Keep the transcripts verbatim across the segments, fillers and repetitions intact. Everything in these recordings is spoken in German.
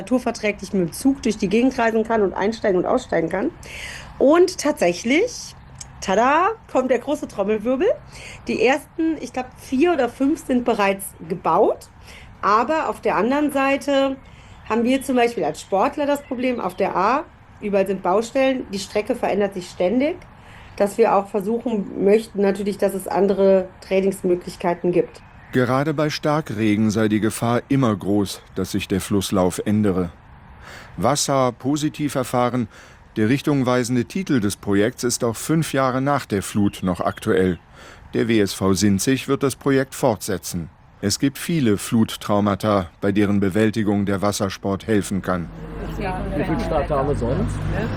naturverträglich mit dem Zug durch die Gegend reisen kann und einsteigen und aussteigen kann. Und tatsächlich, tada, kommt der große Trommelwirbel. Die ersten, ich glaube, vier oder fünf sind bereits gebaut. Aber auf der anderen Seite haben wir zum Beispiel als Sportler das Problem auf der A, überall sind Baustellen, die Strecke verändert sich ständig, dass wir auch versuchen möchten natürlich, dass es andere Trainingsmöglichkeiten gibt. Gerade bei Starkregen sei die Gefahr immer groß, dass sich der Flusslauf ändere. Wasser positiv erfahren, der richtungweisende Titel des Projekts ist auch fünf Jahre nach der Flut noch aktuell. Der W S V Sinzig wird das Projekt fortsetzen. Es gibt viele Fluttraumata, bei deren Bewältigung der Wassersport helfen kann. Wie viel Starter haben wir sonst?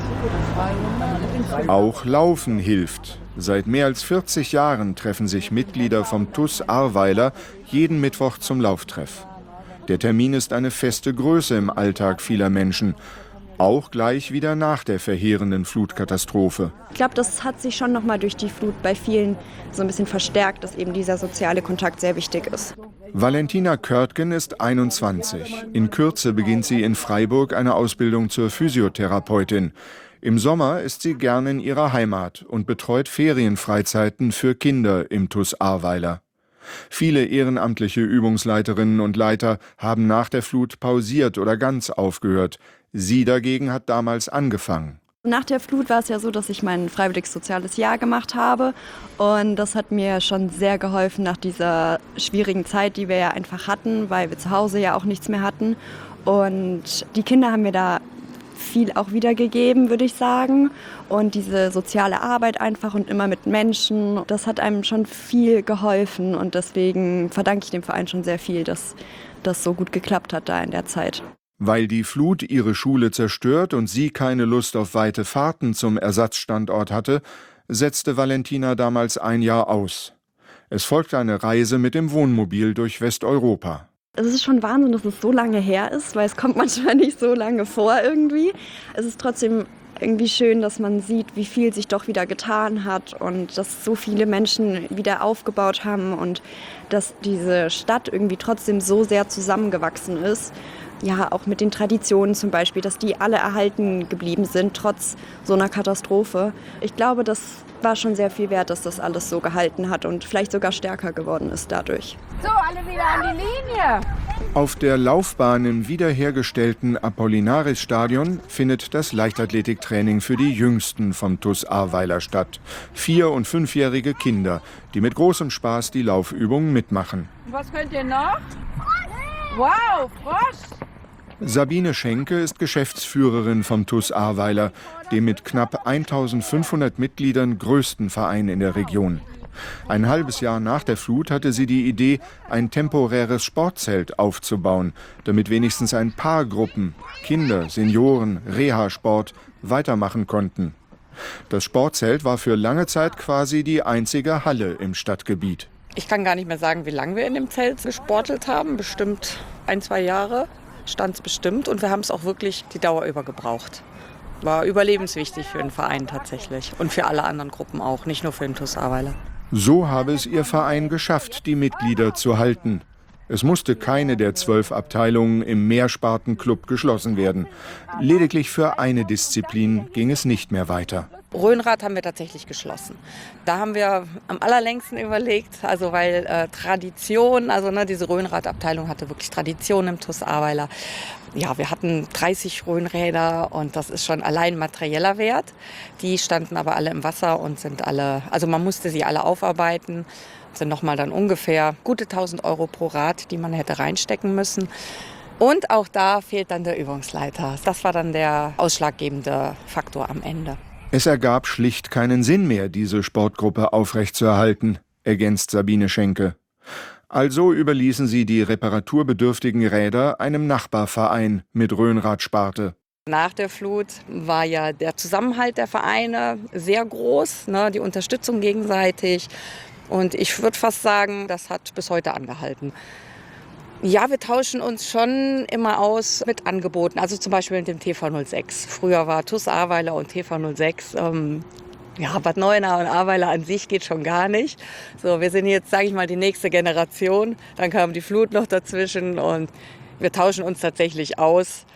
Auch Laufen hilft. Seit mehr als vierzig Jahren treffen sich Mitglieder vom T U S Ahrweiler jeden Mittwoch zum Lauftreff. Der Termin ist eine feste Größe im Alltag vieler Menschen. Auch gleich wieder nach der verheerenden Flutkatastrophe. Ich glaube, das hat sich schon noch mal durch die Flut bei vielen so ein bisschen verstärkt, dass eben dieser soziale Kontakt sehr wichtig ist. Valentina Körtgen ist einundzwanzig. In Kürze beginnt sie in Freiburg eine Ausbildung zur Physiotherapeutin. Im Sommer ist sie gern in ihrer Heimat und betreut Ferienfreizeiten für Kinder im T U S Ahrweiler. Viele ehrenamtliche Übungsleiterinnen und Leiter haben nach der Flut pausiert oder ganz aufgehört. Sie dagegen hat damals angefangen. Nach der Flut war es ja so, dass ich mein freiwilliges soziales Jahr gemacht habe. Und das hat mir schon sehr geholfen nach dieser schwierigen Zeit, die wir ja einfach hatten, weil wir zu Hause ja auch nichts mehr hatten. Und die Kinder haben mir da viel auch wiedergegeben, würde ich sagen. Und diese soziale Arbeit einfach und immer mit Menschen, das hat einem schon viel geholfen. Und deswegen verdanke ich dem Verein schon sehr viel, dass das so gut geklappt hat da in der Zeit. Weil die Flut ihre Schule zerstört und sie keine Lust auf weite Fahrten zum Ersatzstandort hatte, setzte Valentina damals ein Jahr aus. Es folgte eine Reise mit dem Wohnmobil durch Westeuropa. Es ist schon Wahnsinn, dass es so lange her ist, weil es kommt manchmal nicht so lange vor irgendwie. Es ist trotzdem irgendwie schön, dass man sieht, wie viel sich doch wieder getan hat und dass so viele Menschen wieder aufgebaut haben und dass diese Stadt irgendwie trotzdem so sehr zusammengewachsen ist. Ja, auch mit den Traditionen zum Beispiel, dass die alle erhalten geblieben sind, trotz so einer Katastrophe. Ich glaube, das war schon sehr viel wert, dass das alles so gehalten hat und vielleicht sogar stärker geworden ist dadurch. So, alle wieder an die Linie! Auf der Laufbahn im wiederhergestellten Apollinaris-Stadion findet das Leichtathletiktraining für die Jüngsten vom T U S Ahrweiler statt. Vier- und fünfjährige Kinder, die mit großem Spaß die Laufübungen mitmachen. Was könnt ihr noch? Wow, Frosch! Sabine Schenke ist Geschäftsführerin vom T U S Ahrweiler, dem mit knapp eintausendfünfhundert Mitgliedern größten Verein in der Region. Ein halbes Jahr nach der Flut hatte sie die Idee, ein temporäres Sportzelt aufzubauen, damit wenigstens ein paar Gruppen, Kinder, Senioren, Reha-Sport, weitermachen konnten. Das Sportzelt war für lange Zeit quasi die einzige Halle im Stadtgebiet. Ich kann gar nicht mehr sagen, wie lange wir in dem Zelt gesportelt haben. Bestimmt ein, zwei Jahre stand es bestimmt. Und wir haben es auch wirklich die Dauer über gebraucht. War überlebenswichtig für den Verein tatsächlich. Und für alle anderen Gruppen auch, nicht nur für den T U S Ahrweiler. So habe es ihr Verein geschafft, die Mitglieder zu halten. Es musste keine der zwölf Abteilungen im Mehrspartenclub geschlossen werden. Lediglich für eine Disziplin ging es nicht mehr weiter. Rhönrad haben wir tatsächlich geschlossen. Da haben wir am allerlängsten überlegt, also weil äh, Tradition, also ne, diese Rhönradabteilung hatte wirklich Tradition im T U S Ahrweiler. Ja, wir hatten dreißig Rhönräder und das ist schon allein materieller Wert. Die standen aber alle im Wasser und sind alle, also man musste sie alle aufarbeiten. Das sind nochmal dann ungefähr gute tausend Euro pro Rad, die man hätte reinstecken müssen. Und auch da fehlt dann der Übungsleiter. Das war dann der ausschlaggebende Faktor am Ende. Es ergab schlicht keinen Sinn mehr, diese Sportgruppe aufrechtzuerhalten, ergänzt Sabine Schenke. Also überließen sie die reparaturbedürftigen Räder einem Nachbarverein mit Rhönradsparte. Nach der Flut war ja der Zusammenhalt der Vereine sehr groß, ne, die Unterstützung gegenseitig. Und ich würde fast sagen, das hat bis heute angehalten. Ja, wir tauschen uns schon immer aus mit Angeboten, also zum Beispiel mit dem T V null sechs. Früher war T U S Ahrweiler und T V null sechs. Ähm, ja, Bad Neuenahr und Ahrweiler an sich geht schon gar nicht. So, wir sind jetzt, sage ich mal, die nächste Generation. Dann kam die Flut noch dazwischen und wir tauschen uns tatsächlich aus.